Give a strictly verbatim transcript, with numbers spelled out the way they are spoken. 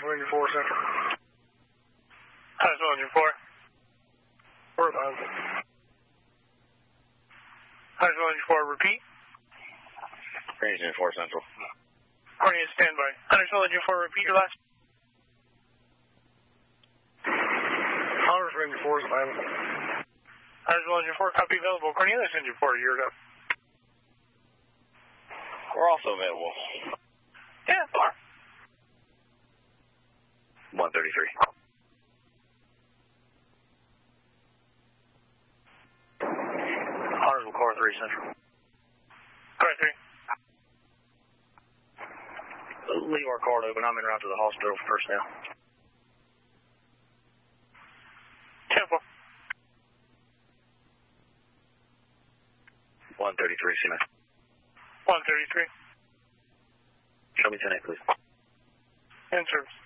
Engine four Central. Huntersville Engine four. Northbound. Huntersville Engine four, repeat. Engine four Central. Cornea, standby. Huntersville Engine four, repeat your last. Huntersville Engine four is available. Huntersville Engine four, copy available. Cornelius Engine four, you're up. We're also available. Yeah, far. one thirty-three. Huntersville Core three Central. Core three. Leave our card open. I'm en route to the hospital for personnel. Temple. one thirty-three, C M A. one thirty-three. Show me ten eight, please. In service.